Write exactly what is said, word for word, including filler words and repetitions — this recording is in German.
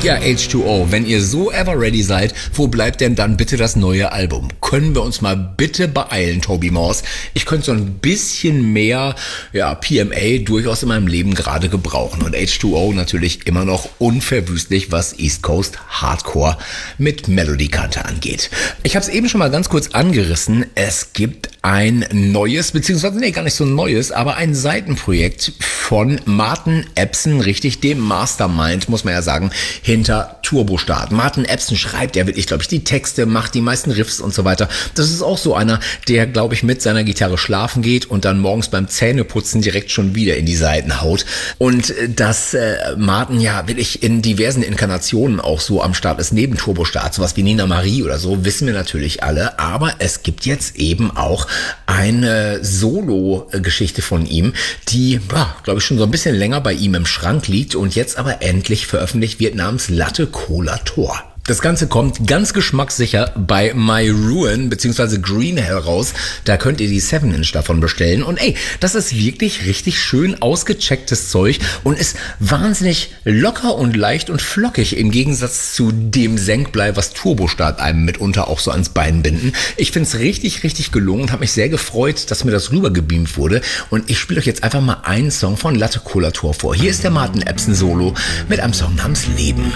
Ja, H zwei O, wenn ihr so ever ready seid, wo bleibt denn dann bitte das neue Album? Können wir uns mal bitte beeilen, Toby Morse? Ich könnte so ein bisschen mehr, ja, P M A durchaus in meinem Leben gerade gebrauchen. Und H zwei O natürlich immer noch unverwüstlich, was East Coast Hardcore mit Melodie-Kante angeht. Ich habe es eben schon mal ganz kurz angerissen. Es gibt ein neues, beziehungsweise, nee, gar nicht so ein neues, aber ein Seitenprojekt von Martin Epson, richtig, dem Mastermind, muss man ja sagen, hinter Turbostart. Martin Epson schreibt, er wirklich, glaube ich, die Texte, macht die meisten Riffs und so weiter. Das ist auch so einer, der, glaube ich, mit seiner Gitarre schlafen geht und dann morgens beim Zähneputzen direkt schon wieder in die Saiten haut. Und dass äh, Martin ja wirklich in diversen Inkarnationen auch so am Start ist, neben Turbostart, sowas wie Nina Marie oder so, wissen wir natürlich alle. Aber es gibt jetzt eben auch eine Solo-Geschichte von ihm, die, ja, glaube ich, schon so ein bisschen länger bei ihm im Schrank liegt und jetzt aber endlich veröffentlicht wird namens Latte Cola Tor. Das Ganze kommt ganz geschmackssicher bei My Ruin bzw. Green Hell raus. Da könnt ihr die seven Inch davon bestellen. Und ey, das ist wirklich richtig schön ausgechecktes Zeug und ist wahnsinnig locker und leicht und flockig im Gegensatz zu dem Senkblei, was Turbostart einem mitunter auch so ans Bein binden. Ich finde es richtig, richtig gelungen und habe mich sehr gefreut, dass mir das rübergebeamt wurde. Und ich spiele euch jetzt einfach mal einen Song von Latte Cola Tor vor. Hier ist der Martin Epson Solo mit einem Song namens Leben.